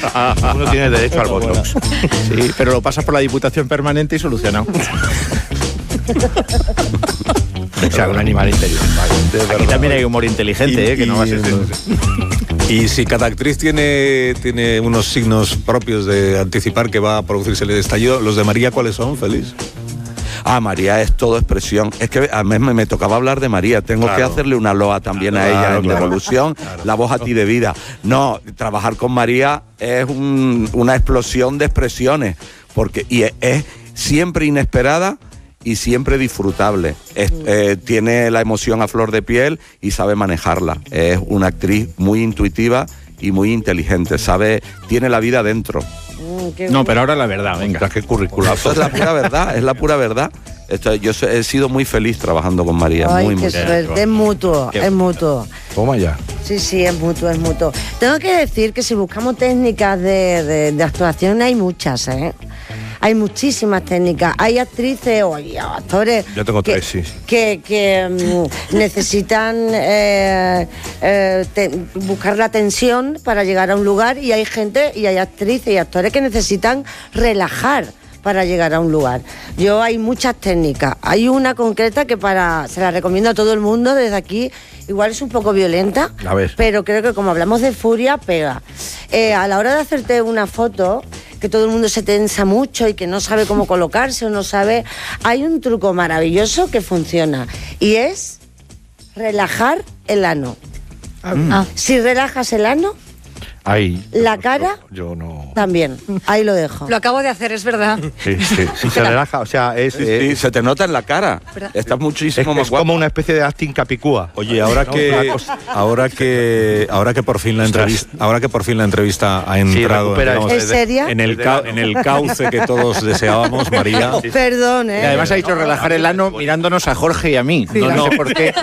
Uno tiene derecho al voto. Sí, pero lo pasas por la Diputación Permanente y solucionado. O sea, un animal inteligente. Vale. Aquí también hay humor inteligente, que no va a ser... Y si cada actriz tiene unos signos propios de anticipar que va a producirse el estallido, ¿los de María cuáles son, Félix? María es todo expresión. Es que a mí me tocaba hablar de María. Tengo que hacerle una loa también a ella en Devolución. La voz a ti de vida. No, trabajar con María es una explosión de expresiones. Y es siempre inesperada y siempre disfrutable. Tiene la emoción a flor de piel y sabe manejarla. Es una actriz muy intuitiva y muy inteligente. Tiene la vida dentro. No, pero ahora la verdad, venga. Qué currículum. Eso es la pura verdad, es la pura verdad. Yo he sido muy feliz trabajando con María. Ay, muy, qué muy suerte. Es mutuo, es mutuo. Toma ya. Sí, es mutuo, es mutuo. Tengo que decir que si buscamos técnicas de actuación hay muchas, ¿eh? Hay muchísimas técnicas. Hay actrices o hay actores Yo tengo tres, sí. que necesitan buscar la tensión para llegar a un lugar, y hay gente y hay actrices y actores que necesitan relajar para llegar a un lugar. Hay muchas técnicas. Hay una concreta que se la recomiendo a todo el mundo desde aquí. Igual es un poco violenta, pero creo que como hablamos de furia, pega. A la hora de hacerte una foto, que todo el mundo se tensa mucho y que no sabe cómo colocarse o no sabe, hay un truco maravilloso que funciona, y es relajar el ano. Si relajas el ano, la cara yo no. también. Ahí lo dejo. Lo acabo de hacer, es verdad. Sí. Se relaja, o sea, se te nota en la cara. Estás muchísimo más guapo. como una especie de acting capicúa. Oye, ahora que por fin la entrevista ha entrado, digamos, ¿Es seria? en el cauce que todos deseábamos, María. Perdón, Y además ha dicho relajar el ano mirándonos a Jorge y a mí. No sé por qué.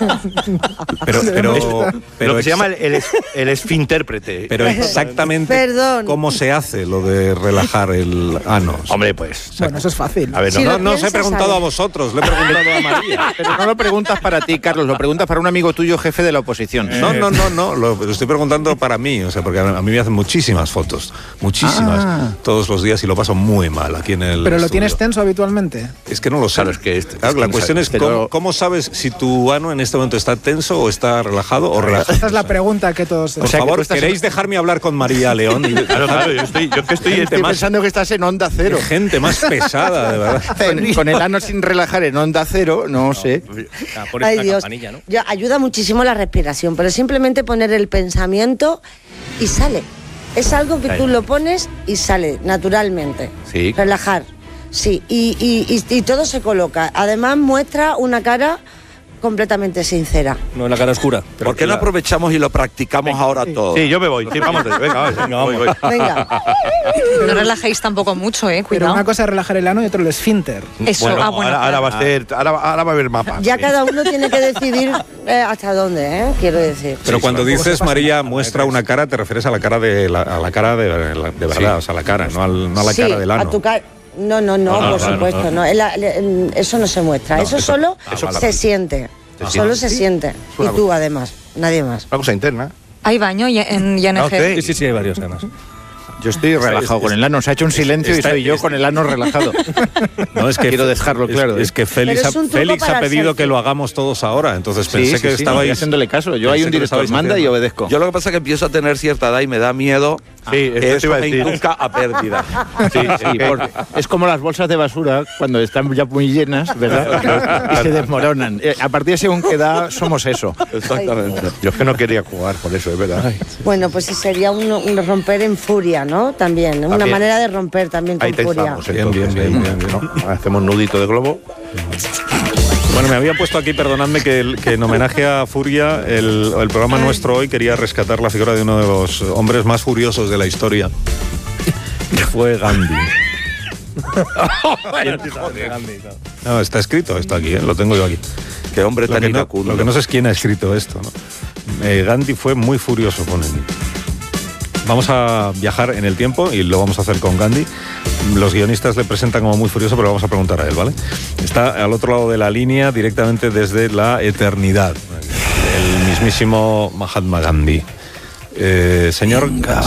Pero lo que se llama el esfintérprete. Pero exactamente cómo se hace lo de relajar el ano. Hombre, pues. Bueno, eso es fácil. A ver, no os he preguntado a vosotros, le he preguntado a María. Pero no lo preguntas para ti, Carlos, lo preguntas para un amigo tuyo, jefe de la oposición. No, lo estoy preguntando para mí, o sea, porque a mí me hacen muchísimas fotos, todos los días, y lo paso muy mal aquí en el ¿Pero lo estudio. tienes tenso habitualmente? Es que no lo sé. Claro, la cuestión es ¿cómo sabes si tu ano en este momento está tenso o está relajado o relajado? Esta es la pregunta que todos... Por favor, ¿queréis dejarme hablar con María León? Claro, yo estoy pensando que estás en Onda Cero. Gente más pesada, de verdad. Con el ano sin relajar en Onda Cero, no sé. Ay, Dios. Ayuda muchísimo la respiración, pero simplemente poner el pensamiento y sale. Es algo que tú lo pones y sale naturalmente. Sí. Relajar. Sí, y todo se coloca. Además muestra una cara completamente sincera. No en la cara oscura. ¿Por qué no aprovechamos y lo practicamos ahora todos? Sí, yo me voy. Sí, vamos. Venga, voy. Venga. No relajéis tampoco mucho, Pero cuidado. una cosa es relajar el ano y otra el esfínter. Eso, ahora va a ser, ahora va a haber mapas. Ya cada uno tiene que decidir hasta dónde, quiero decir. Pero cuando dices, María, muestra una cara, te refieres a la cara de verdad, o sea, la cara, no a la cara del ano. A tu cara. No, por supuesto, no. Eso no se muestra, eso solo se siente. Solo se siente. Y tú, además, nadie más. Una cosa interna. Hay baño en ING. Sí, hay varios además. Yo estoy relajado con el ano. Se ha hecho un silencio y soy yo con el ano relajado. No, es que quiero dejarlo claro. Es que Félix ha pedido que lo hagamos todos ahora. Entonces pensé que estabais haciéndole caso. Yo hay un director manda y obedezco. Yo lo que pasa es que empiezo a tener cierta edad y me da miedo. Eso me induzca a pérdida. Es como las bolsas de basura cuando están ya muy llenas, ¿verdad? Y se desmoronan. A partir de según qué edad somos eso. Exactamente. Yo es que no quería jugar por eso, es verdad. Bueno, pues sería un romper en furia, ¿no? También, una manera de romper también con furia. Bien. ¿No? Hacemos nudito de globo. Bueno, me había puesto aquí, perdonadme, que en homenaje a Furia, el programa nuestro hoy quería rescatar la figura de uno de los hombres más furiosos de la historia, que fue Gandhi. No, está escrito esto aquí, lo tengo yo aquí. Qué hombre tan iracundo. Lo que no sé es quién ha escrito esto, ¿no? Gandhi fue muy furioso con él. Vamos a viajar en el tiempo y lo vamos a hacer con Gandhi. Los guionistas le presentan como muy furioso, pero vamos a preguntar a él, ¿vale? Está al otro lado de la línea, directamente desde la eternidad, el mismísimo Mahatma Gandhi. Señor